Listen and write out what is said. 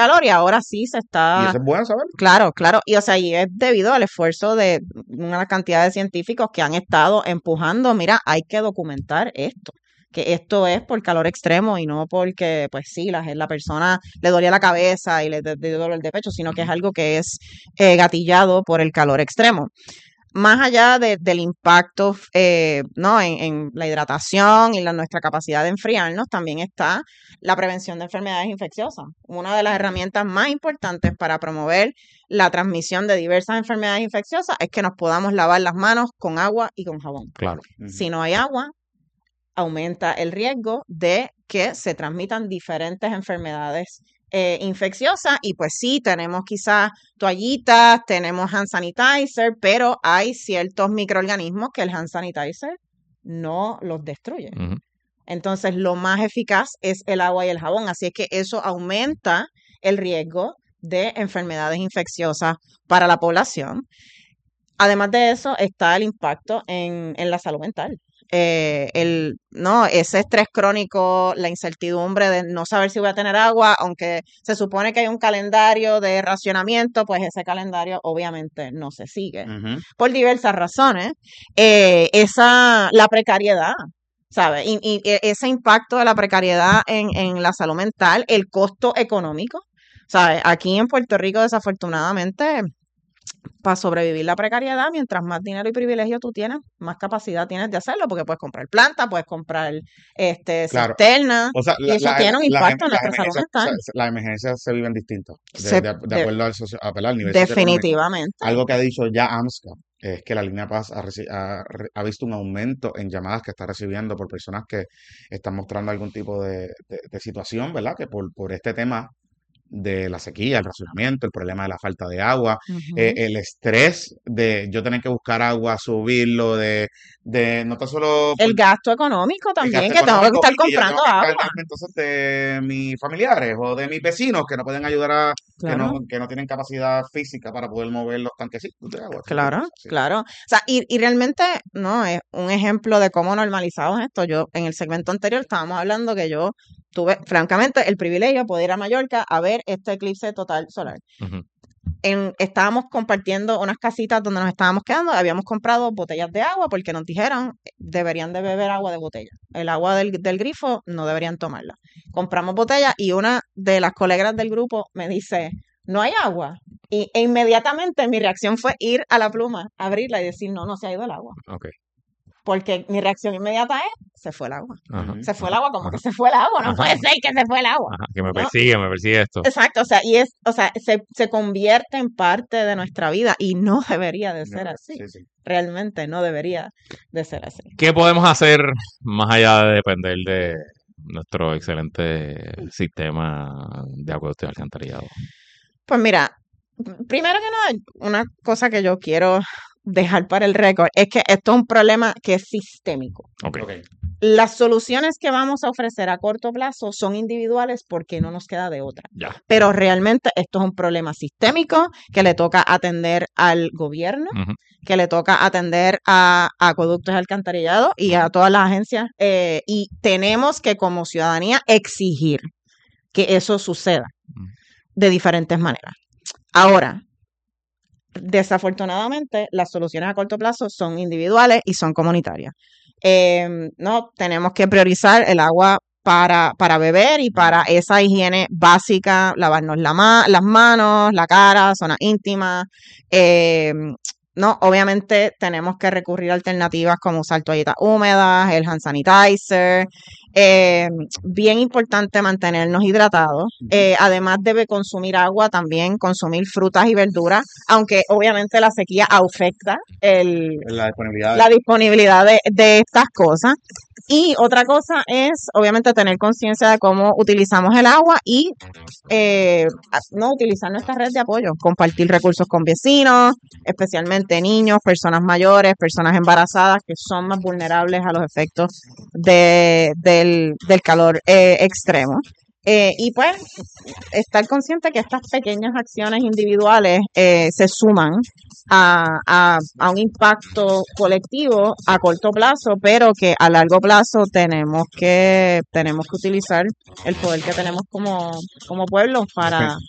calor y ahora sí se Y está... eso es bueno saberlo. Claro, claro. Y o sea, y es debido al esfuerzo de una cantidad de científicos que han estado empujando, mira, hay que documentar esto, que esto es por calor extremo y no porque, pues sí, la persona le dolía la cabeza y le dio dolor de pecho, sino que es algo que es gatillado por el calor extremo. Más allá del impacto ¿no? en la hidratación y nuestra capacidad de enfriarnos, también está la prevención de enfermedades infecciosas. Una de las herramientas más importantes para promover la transmisión de diversas enfermedades infecciosas es que nos podamos lavar las manos con agua y con jabón. Claro. Si no hay agua, aumenta el riesgo de que se transmitan diferentes enfermedades infecciosas y pues sí, tenemos quizás toallitas, tenemos hand sanitizer, pero hay ciertos microorganismos que el hand sanitizer no los destruye. Ujú. Entonces, lo más eficaz es el agua y el jabón, así es que eso aumenta el riesgo de enfermedades infecciosas para la población. Además de eso, está el impacto en la salud mental. ¿No? Ese estrés crónico, la incertidumbre de no saber si voy a tener agua, aunque se supone que hay un calendario de racionamiento, pues ese calendario obviamente no se sigue por diversas razones. La precariedad, ¿sabes? Y ese impacto de la precariedad en la salud mental, el costo económico, ¿sabes? Aquí en Puerto Rico, desafortunadamente, para sobrevivir la precariedad, mientras más dinero y privilegio tú tienes, más capacidad tienes de hacerlo, porque puedes comprar planta, puedes comprar Claro. cisterna, O sea, y eso tiene un impacto en nuestra salud mental. las emergencias se viven distintas, Se- de de- acuerdo al nivel socioeconómico. definitivamente. Algo que ha dicho ya AMSCA es que la línea Paz ha visto un aumento en llamadas que está recibiendo por personas que están mostrando algún tipo de situación, ¿verdad? Que por este tema de la sequía, el racionamiento, el problema de la falta de agua, el estrés de yo tener que buscar agua, subirlo, de no tan solo El gasto económico el también, gasto que tengo que económico estar y que yo tengo comprando que agua. encargarme entonces de mis familiares o de mis vecinos que no pueden ayudar Claro. que no tienen capacidad física para poder mover los tanquecitos de agua. Claro, Sí. claro. O sea, y realmente, no, es un ejemplo de cómo normalizamos esto. Yo, en el segmento anterior estábamos hablando que yo tuve, francamente, el privilegio de poder ir a Mallorca a ver este eclipse total solar. Ujú. Estábamos compartiendo unas casitas donde nos estábamos quedando, habíamos comprado botellas de agua porque nos dijeron deberían de beber agua de botella. El agua del grifo no deberían tomarla. Compramos botellas y una de las colegas del grupo me dice, no hay agua. E inmediatamente mi reacción fue ir a la pluma, abrirla y decir, no se ha ido el agua. Ok. Porque mi reacción inmediata es, se fue el agua. Ajá. Se fue el agua, como que se fue el agua, no puede ser que se fue el agua. Ajá, que me ¿no? persigue esto. Exacto, o sea, se convierte en parte de nuestra vida y no debería de ser así. Sí, sí. Realmente no debería de ser así. ¿Qué podemos hacer más allá de depender de nuestro excelente sistema de acueducto y alcantarillado? Pues mira, primero que nada, una cosa que yo quiero dejar para el récord es que esto es un problema que es sistémico. Ok. Las soluciones que vamos a ofrecer a corto plazo son individuales porque no nos queda de otra. Ya. Pero realmente esto es un problema sistémico que le toca atender al gobierno, Ujú. que le toca atender a acueductos y alcantarillados y a todas las agencias. Y tenemos que como ciudadanía exigir que eso suceda de diferentes maneras. Ahora, desafortunadamente, las soluciones a corto plazo son individuales y son comunitarias. No, tenemos que priorizar el agua para beber y para esa higiene básica, lavarnos las manos, la cara, zonas íntimas. No, obviamente tenemos que recurrir a alternativas como usar toallitas húmedas, el hand sanitizer. Bien importante mantenernos hidratados. Además debe consumir agua, también consumir frutas y verduras, aunque obviamente la sequía afecta la disponibilidad de estas cosas. Y otra cosa es, obviamente, tener conciencia de cómo utilizamos el agua y no utilizar nuestra red de apoyo, compartir recursos con vecinos, especialmente niños, personas mayores, personas embarazadas que son más vulnerables a los efectos del calor extremo. Y pues estar consciente que estas pequeñas acciones individuales se suman a un impacto colectivo a corto plazo, pero que a largo plazo tenemos que utilizar el poder que tenemos como pueblo para